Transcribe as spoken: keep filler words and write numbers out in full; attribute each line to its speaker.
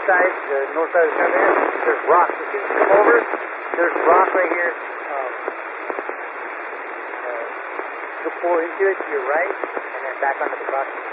Speaker 1: side, the north side of the cemetery, there's rocks. If you come over, there's rock right here. Um, uh, you pull into it to your right, and then back onto the crossing.